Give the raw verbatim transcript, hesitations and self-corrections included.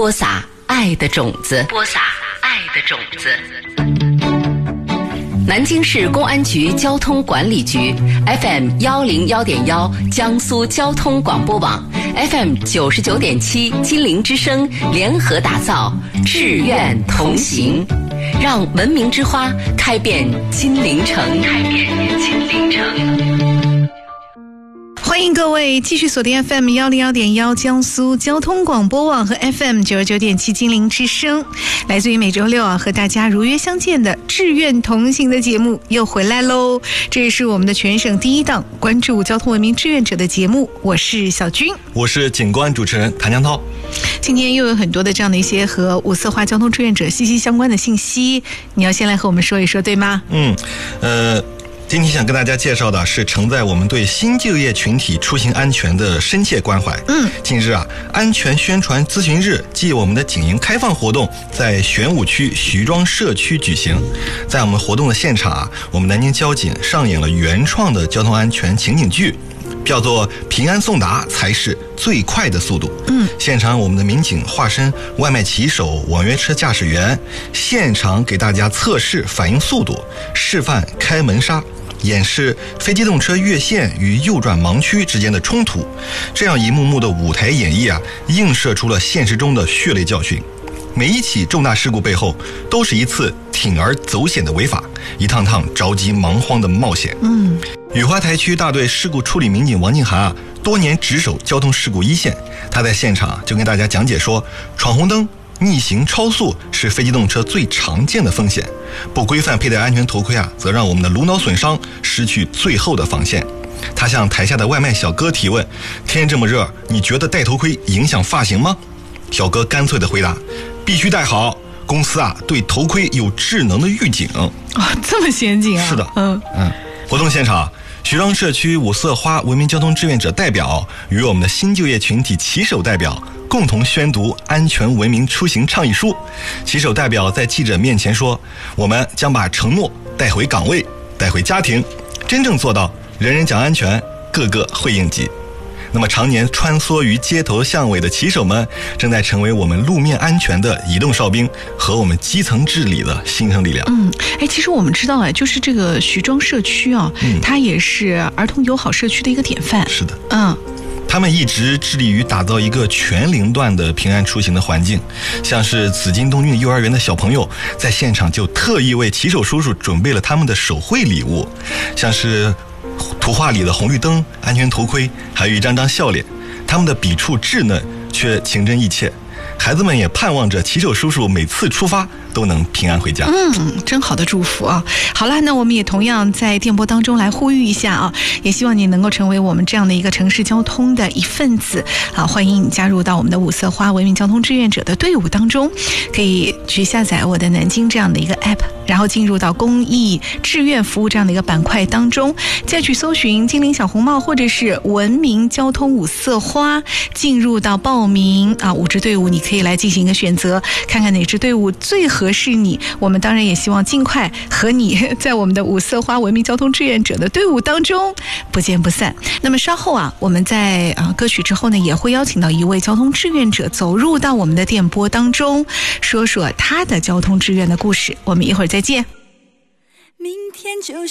播撒爱的种子，播撒爱的种子。南京市公安局交通管理局 F M 幺零幺点幺江苏交通广播网 F M 九十九点七金陵之声联合打造志愿同行，让文明之花开遍金陵城，开遍金陵城。 欢迎各位继续锁定 F M 幺零幺点幺江苏交通广播网和 F M 九十九点七金陵之声，来自于每周六啊和大家如约相见的志愿同行的节目又回来喽。这是我们的全省第一档关注交通文明志愿者的节目，我是小军， 我是警官主持人谭江涛。 今天又有很多的这样的一些和五色花交通志愿者息息相关的信息，你要先来和我们说一说，对吗？ 嗯，呃。今天想跟大家介绍的是承载我们对新就业群体出行安全的深切关怀。 嗯， 近日啊，安全宣传咨询日暨我们的警营开放活动在玄武区徐庄社区举行。在我们活动的现场啊，我们南京交警上演了原创的交通安全情景剧，叫做平安送达才是最快的速度。 嗯， 现场我们的民警化身外卖骑手、网约车驾驶员，现场给大家测试反应速度，示范开门刹，演示非机动车越线与右转盲区之间的冲突。这样一幕幕的舞台演绎啊，映射出了现实中的血泪教训。每一起重大事故背后，都是一次铤而走险的违法，一趟趟着急忙慌的冒险。 嗯， 雨花台区大队事故处理民警王静涵啊，多年值守交通事故一线，他在现场就跟大家讲解说，闯红灯、逆行、超速是非机动车最常见的风险，不规范佩戴安全头盔啊，则让我们的颅脑损伤，失去最后的防线。他向台下的外卖小哥提问：天这么热，你觉得戴头盔影响发型吗？小哥干脆的回答：必须戴好，公司啊对头盔有智能的预警。 哦，这么先进啊！ 是的， 嗯嗯。活动现场，徐庄社区五色花文明交通志愿者代表与我们的新就业群体骑手代表共同宣读安全文明出行倡议书。骑手代表在记者面前说，我们将把承诺带回岗位，带回家庭，真正做到人人讲安全，个个会应急。那么常年穿梭于街头巷尾的骑手们，正在成为我们路面安全的移动哨兵和我们基层治理的新生力量。 嗯，哎，其实我们知道啊，就是这个徐庄社区啊，嗯、它也是儿童友好社区的一个典范。 是的， 嗯。 他们一直致力于打造一个全龄段的平安出行的环境，像是紫金东郡幼儿园的小朋友在现场就特意为骑手叔叔准备了他们的手绘礼物，像是图画里的红绿灯、安全头盔，还有一张张笑脸，他们的笔触稚嫩却情真意切。孩子们也盼望着骑手叔叔每次出发都能平安回家。 嗯，真好的祝福啊！好了，那我们也同样在电波当中来呼吁一下啊，也希望你能够成为我们这样的一个城市交通的一份子啊！欢迎你加入到我们的五色花文明交通志愿者的队伍当中，可以去下载我的南京这样的一个 app， 然后进入到公益志愿服务这样的一个板块当中，再去搜寻金陵小红帽或者是文明交通五色花，进入到报名啊，五支队伍你可以来进行一个选择，看看哪支队伍最合适你。我们当然也希望尽快和你在我们的五色花文明交通志愿者的队伍当中不见不散。那么稍后啊，我们在啊歌曲之后呢，也会邀请到一位交通志愿者走入到我们的电波当中，说说他的交通志愿的故事。我们一会儿再见。 明天就是